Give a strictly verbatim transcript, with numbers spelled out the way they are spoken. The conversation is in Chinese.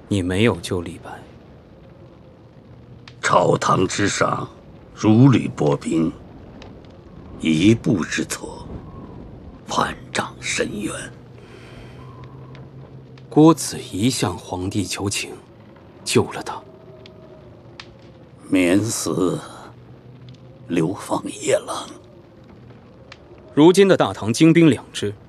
你没有救李白。 朝堂之上，如履薄冰，一步之错，万丈深渊。 郭子仪向皇帝求情，救了他， 免死流放夜郎。 如今的大唐精兵两支，